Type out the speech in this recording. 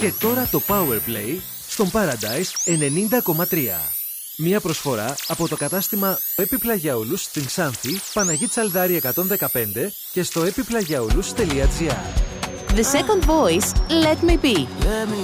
Και τώρα το Powerplay στον Paradise 90,3. Μια προσφορά από το κατάστημα Επιπλαγιαούλους στην Ξάνθη, Παναγή Τσαλδάρη 115 και στο epiplagiaoulous.gr. The second voice, Let Me Be.